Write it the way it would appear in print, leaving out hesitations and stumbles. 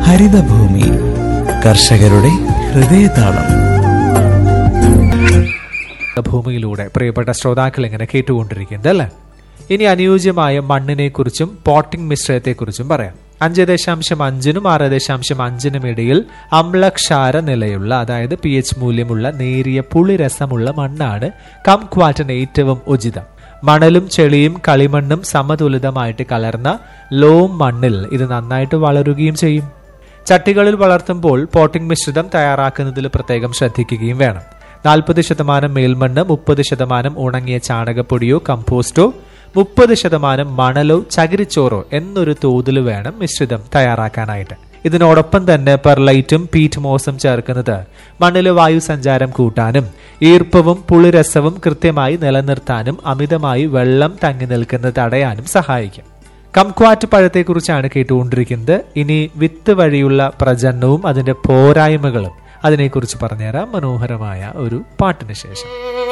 ഹരിതഭൂമി കർഷകരുടെ ഹൃദയതാളം. ഭൂമിയിലൂടെ പ്രിയപ്പെട്ട ശ്രോതാക്കൾ ഇങ്ങനെ കേട്ടുകൊണ്ടിരിക്കുന്നത് അല്ലേ. ഇനി അനുയോജ്യമായ മണ്ണിനെ കുറിച്ചും പോട്ടിംഗ് മിശ്രയത്തെക്കുറിച്ചും പറയാം. 5.5-നും 6.5-നും ഇടയിൽ അമ്ലക്ഷാര നിലയുള്ള, അതായത് pH മൂല്യമുള്ള നേരിയ പുളിരസമുള്ള മണ്ണാണ് കംക്വാറ്റിന് ഏറ്റവും ഉചിതം. മണലും ചെളിയും കളിമണ്ണും സമതുലിതമായിട്ട് കലർന്ന ലോം മണ്ണിൽ ഇത് നന്നായിട്ട് വളരുകയും ചെയ്യും. ചട്ടികളിൽ വളർത്തുമ്പോൾ പോട്ടിംഗ് മിശ്രിതം തയ്യാറാക്കുന്നതിൽ പ്രത്യേകം ശ്രദ്ധിക്കുകയും വേണം. 40% മേൽമണ്ണ്, 30% ഉണങ്ങിയ ചാണകപ്പൊടിയോ കമ്പോസ്റ്റോ, 30% മണലോ ചകിരിച്ചോറോ എന്നൊരു തോതിൽ വേണം മിശ്രിതം തയ്യാറാക്കാനായിട്ട്. ഇതിനോടൊപ്പം തന്നെ പെർലൈറ്റും പീറ്റ് മോസും ചേർക്കുന്നത് മണ്ണിലെ വായു സഞ്ചാരം കൂട്ടാനും ഈർപ്പവും പുളിരസവും കൃത്യമായി നിലനിർത്താനും അമിതമായി വെള്ളം തങ്ങി നിൽക്കുന്നത് തടയാനും സഹായിക്കും. കംക്വാറ്റ് പഴത്തെക്കുറിച്ചാണ് കേട്ടുകൊണ്ടിരിക്കുന്നത്. ഇനി വിത്ത് വഴിയുള്ള പ്രജനനവും അതിന്റെ പോരായ്മകളും അതിനെക്കുറിച്ച് പറഞ്ഞുതരാം മനോഹരമായ ഒരു പാട്ടിന് ശേഷം.